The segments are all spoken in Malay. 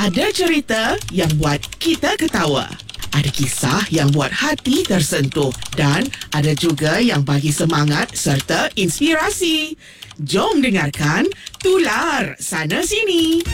Ada cerita yang buat kita ketawa. Ada kisah yang buat hati tersentuh. Dan ada juga yang bagi semangat serta inspirasi. Jom dengarkan Tular Sana Sini.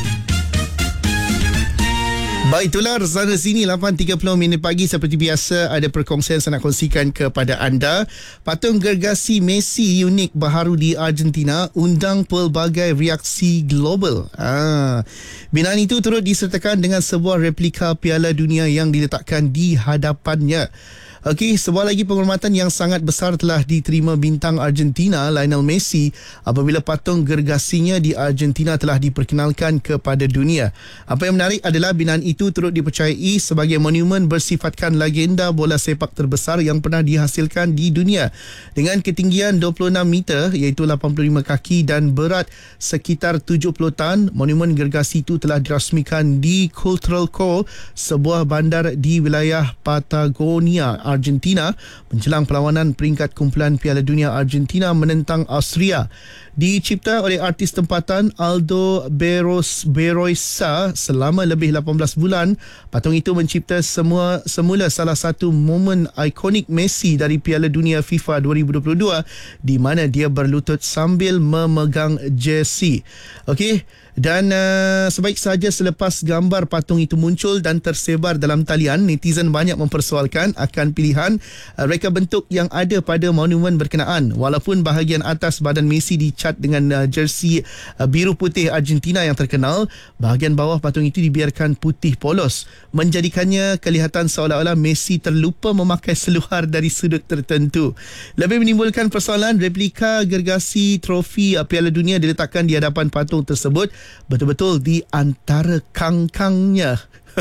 Baik, Tular Sana Sini 8.30 minit pagi. Seperti biasa, ada perkongsian saya nak kongsikan kepada anda. Patung gergasi Messi unik baharu di Argentina undang pelbagai reaksi global. Binaan itu turut disertakan dengan sebuah replika Piala Dunia yang diletakkan di hadapannya. Okey, sebuah lagi penghormatan yang sangat besar telah diterima bintang Argentina Lionel Messi apabila patung gergasinya di Argentina telah diperkenalkan kepada dunia. Apa yang menarik adalah binaan itu turut dipercayai sebagai monumen bersifatkan legenda bola sepak terbesar yang pernah dihasilkan di dunia. Dengan ketinggian 26 meter iaitu 85 kaki dan berat sekitar 70 tan, monumen gergasi itu telah dirasmikan di Cultural Core, sebuah bandar di wilayah Patagonia, Argentina, menjelang perlawanan peringkat kumpulan Piala Dunia Argentina menentang Austria. Dicipta oleh artis tempatan Aldo Beroisa selama lebih 18 bulan, patung itu mencipta semula salah satu momen ikonik Messi dari Piala Dunia FIFA 2022 di mana dia berlutut sambil memegang jersey. Okey, dan sebaik saja selepas gambar patung itu muncul dan tersebar dalam talian, netizen banyak mempersoalkan akan pilihan reka bentuk yang ada pada monumen berkenaan. Walaupun bahagian atas badan Messi dicat dengan jersey biru putih Argentina yang terkenal, bahagian bawah patung itu dibiarkan putih polos, menjadikannya kelihatan seolah-olah Messi terlupa memakai seluar dari sudut tertentu. Lebih menimbulkan persoalan, replika gergasi trofi Piala Dunia diletakkan di hadapan patung tersebut betul-betul di antara kangkangnya.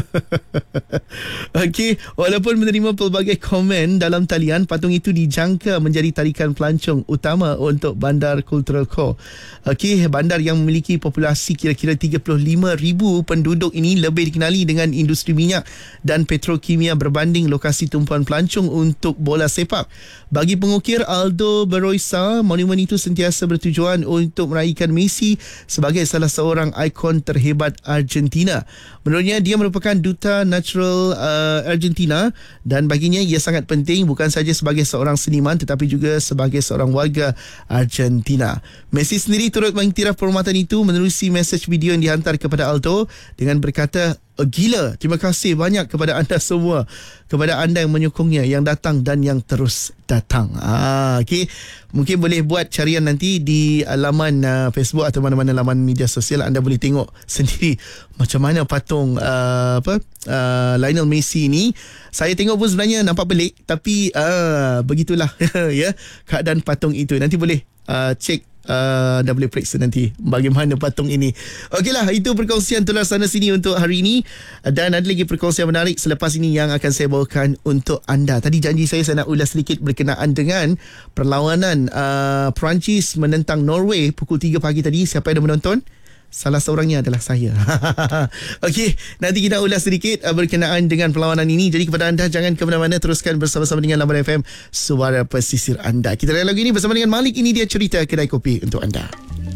Okey, walaupun menerima pelbagai komen dalam talian, patung itu dijangka menjadi tarikan pelancong utama untuk bandar Cultural Core. Okey, bandar yang memiliki populasi kira-kira 35,000 penduduk ini lebih dikenali dengan industri minyak dan petrokimia berbanding lokasi tumpuan pelancong untuk bola sepak. Bagi pengukir Aldo Beroisa, monumen itu sentiasa bertujuan untuk meraihkan Messi sebagai salah seorang ikon terhebat Argentina. Menurutnya, dia merupakan duta natural Argentina dan baginya ia sangat penting bukan saja sebagai seorang seniman tetapi juga sebagai seorang warga Argentina. Messi sendiri turut mengiktiraf penghormatan itu menerusi mesej video yang dihantar kepada Aldo dengan berkata, gila, terima kasih banyak kepada anda semua, kepada anda yang menyokongnya, yang datang dan yang terus datang. Okey, mungkin boleh buat carian nanti di laman Facebook atau mana-mana laman media sosial. Anda boleh tengok sendiri macam mana patung Lionel Messi ni. Saya tengok pun sebenarnya nampak pelik, tapi begitulah ya keadaan patung itu. Nanti boleh cek dah boleh periksa nanti bagaimana patung ini. Okeylah, itu perkongsian Tular Sana Sini untuk hari ini. Dan ada lagi perkongsian menarik selepas ini yang akan saya bawakan untuk anda. Tadi janji saya nak ulas sedikit berkenaan dengan perlawanan Perancis menentang Norway pukul 3 pagi tadi. Siapa yang dah menonton? Salah seorangnya adalah saya. Okey, nanti kita ulas sedikit berkenaan dengan perlawanan ini. Jadi kepada anda, jangan ke mana-mana, teruskan bersama-sama dengan Laman FM, suara pesisir anda. Kita layan lagu ini bersama dengan Malik. Ini dia cerita kedai kopi untuk anda.